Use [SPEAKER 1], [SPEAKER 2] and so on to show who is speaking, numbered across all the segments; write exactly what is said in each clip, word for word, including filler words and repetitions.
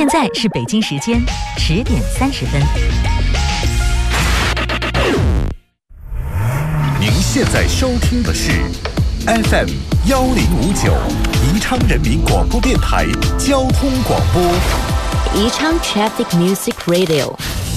[SPEAKER 1] 现在是北京时间十点三十分。
[SPEAKER 2] 您现在收听的是 F M 幺零五九宜昌人民广播电台交通广播，
[SPEAKER 3] 宜昌 Traffic Music Radio。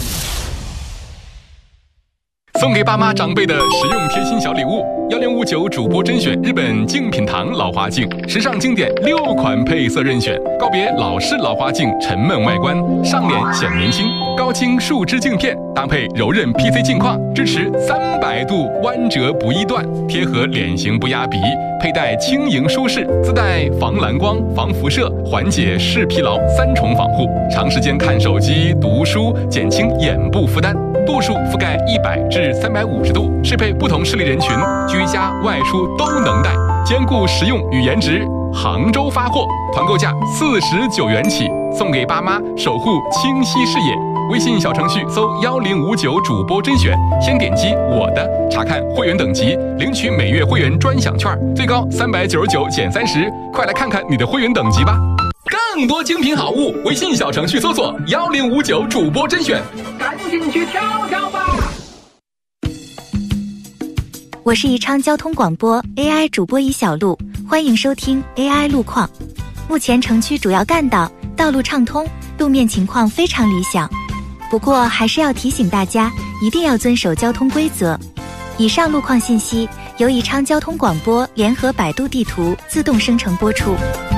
[SPEAKER 4] 送给爸妈长辈的实用贴心小礼物，幺零五九主播甄选日本精品堂老花镜，时尚经典六款配色任选，告别老式老花镜沉闷外观，上脸显年轻。高清树脂镜片搭配柔韧 P C 镜框，支持三百度弯折不易断，贴合脸型不压鼻，佩戴轻盈舒适，自带防蓝光、防辐射、缓解视疲劳三重防护，长时间看手机、读书，减轻眼部负担。度数覆盖一百至三百五十度，适配不同视力人群，居家外出都能戴，兼顾实用与颜值。杭州发货，团购价四十九元起，送给爸妈，守护清晰视野。微信小程序搜幺零五九主播甄选，先点击我的，查看会员等级，领取每月会员专享券，最高三百九十九减三十，快来看看你的会员等级吧！更多精品好物，微信小程序搜索幺零五九主播甄选，赶紧去挑挑吧！
[SPEAKER 5] 我是宜昌交通广播 A I 主播宜小璐，欢迎收听 A I 路况。目前城区主要干道道路畅通，路面情况非常理想。不过还是要提醒大家，一定要遵守交通规则。以上路况信息由宜昌交通广播联合百度地图自动生成播出。